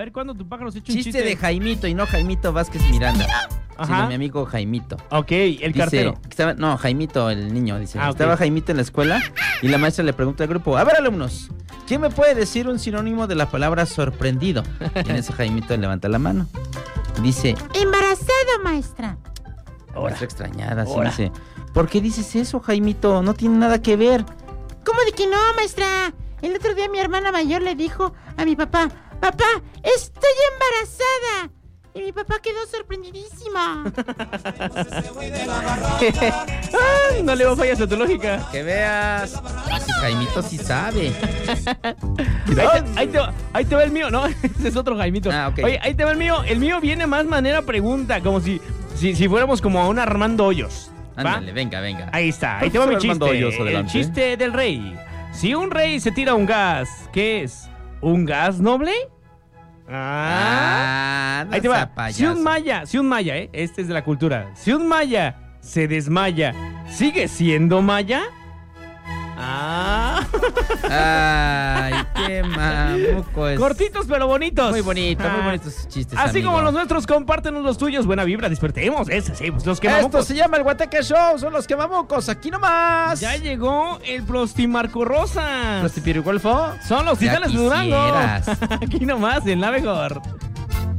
ver, ¿cuándo tu pájaro se echa un Chiste chiste? de Jaimito y no Jaimito Vázquez Miranda. Ajá. Sino mi amigo Jaimito. Ok, el Dice, cartero. no, Jaimito, el niño, dice. Ah, ok. Estaba Jaimito en la escuela y la maestra le pregunta al grupo, a ver, alumnos, ¿quién me puede decir un sinónimo de la palabra sorprendido? Y en eso Jaimito levanta la mano. Dice, Embarazado, maestra. la maestra extrañada, así Ahora. dice, ¿por qué dices eso, Jaimito? No tiene nada que ver. ¿Cómo de que no, maestra? El otro día mi hermana mayor le dijo a mi papá, papá, estoy embarazada. Y mi papá quedó sorprendidísimo. No le va a fallas a tu lógica. Que veas. Ese Jaimito sí sabe. Ahí te va el mío, ¿no? Ese es otro Jaimito. Ah, ok. Oye, ahí te va el mío. El mío viene más manera pregunta, como si fuéramos como a un Armando Hoyos. ¿va? Ándale, venga. Ahí está, ahí te va mi Profesor Armando chiste. Hoyos, El adelante. chiste del rey. Si un rey se tira un gas, ¿qué es? ¿Un gas noble? No Ahí te va. sea payaso. Si un maya, este es de la cultura. Si un maya se desmaya, ¿sigue siendo maya? Ay, qué mamuco es. Cortitos pero bonitos. Muy bonitos sus chistes, Así amigo. como los nuestros, compártenos los tuyos. Buena vibra, despertemos. Sí, pues los quemamucos. Esto se llama el Guateque Show, son los quemamucos, aquí nomás. Ya llegó el Prostimarco Rosa. ¿Los Tipirigolfo? Son los Ya titanes de Durango. quisieras. Aquí nomás, en la mejor.